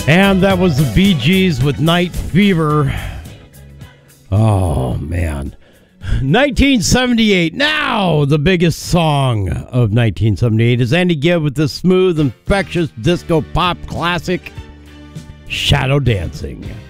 And that was the Bee Gees with Night Fever. Oh, man. 1978. Now, the biggest song of 1978 is Andy Gibb with the smooth, infectious disco pop classic, Shadow Dancing.